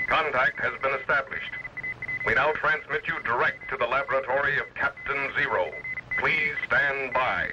Contact has been established. We now transmit you direct to the laboratory of Captain Zero. Please stand by.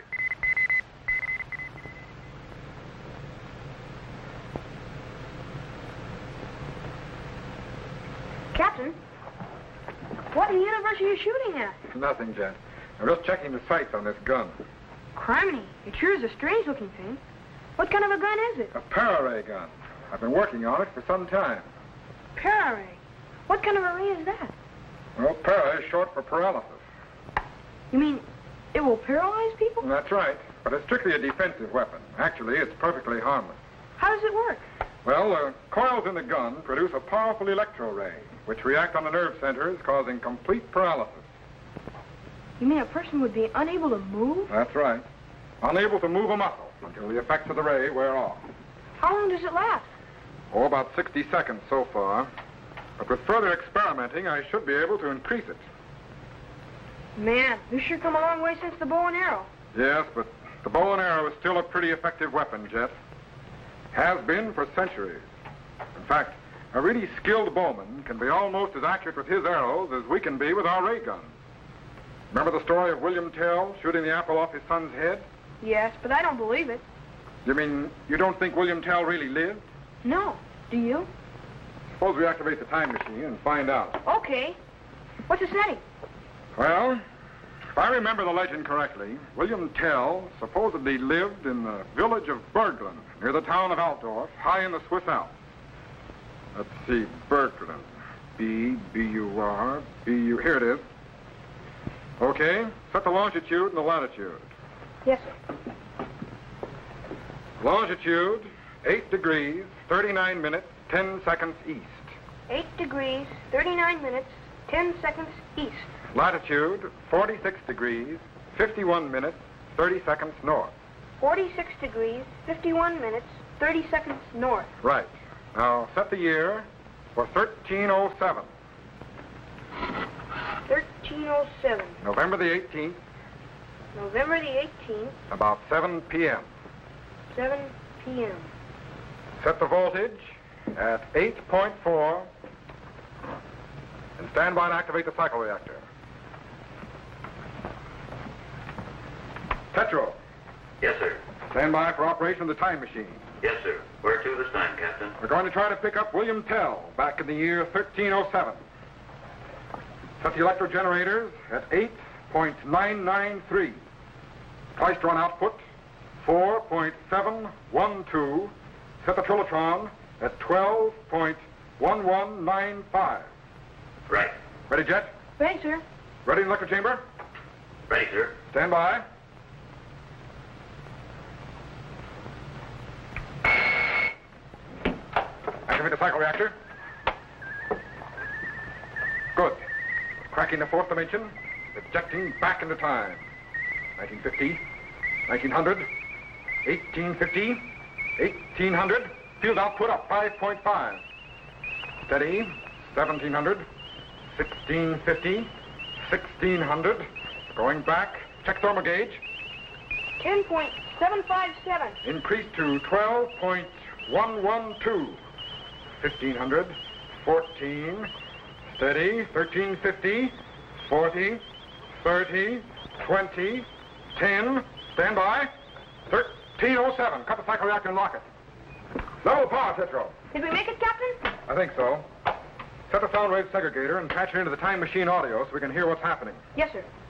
Captain, what in the universe are you shooting at? Nothing, Jet. I'm just checking the sights on this gun. Criminy, it sure is a strange-looking thing. What kind of a gun is it? A para-ray gun. I've been working on it for some time. Para-ray? What kind of a ray is that? Well, para is short for paralysis. You mean it will paralyze people? That's right, but it's strictly a defensive weapon. Actually, it's perfectly harmless. How does it work? Well, the coils in the gun produce a powerful electro-ray, which react on the nerve centers, causing complete paralysis. You mean a person would be unable to move? That's right. Unable to move a muscle until the effects of the ray wear off. How long does it last? Oh, about 60 seconds so far. But with further experimenting, I should be able to increase it. Man, you sure come a long way since the bow and arrow. Yes, but the bow and arrow is still a pretty effective weapon, Jet. Has been for centuries. In fact, a really skilled bowman can be almost as accurate with his arrows as we can be with our ray guns. Remember the story of William Tell shooting the apple off his son's head? Yes, but I don't believe it. You mean you don't think William Tell really lived? No. Do you? Suppose we activate the time machine and find out. Okay. What's the setting? Well, if I remember the legend correctly, William Tell supposedly lived in the village of Berglund, near the town of Altdorf, high in the Swiss Alps. Let's see, Berglund. B-U-R-B-U... Here it is. Okay, set the longitude and the latitude. Yes, sir. Longitude, 8 degrees, 39 minutes, 10 seconds east. 8 degrees, 39 minutes, 10 seconds east. Latitude, 46 degrees, 51 minutes, 30 seconds north. 46 degrees, 51 minutes, 30 seconds north. Right. Now, set the year for 1307. 1307. November the 18th. November the 18th. About 7 p.m. 7 p.m. Set the voltage at 8.4 and stand by and activate the cycle reactor. Petro. Yes, sir. Stand by for operation of the time machine. Yes, sir. Where to this time, Captain? We're going to try to pick up William Tell back in the year 1307. Set the electro generators at 8.993. Twice drawn output, 4.712. Set the trilotron at 12.1195. Right. Ready, Jet? Ready, sir. Ready in the electro chamber? Ready, sir. Stand by. Activate the cycle reactor. Good. Cracking the fourth dimension, ejecting back into time. 1950, 1900, 1850, 1800. Field output up 5.5. Steady. 1700, 1650, 1600. Going back. Check thermal gauge. 10.757. Increase to 12.112. 1500, 14. Steady. 1350, 40, 30, 20, 10. Stand by. 1307. Cut the cycle reactor and lock it. Level power, Petro. Did we make it, Captain? I think so. Set the sound wave segregator and patch it into the time machine audio so we can hear what's happening. Yes, sir.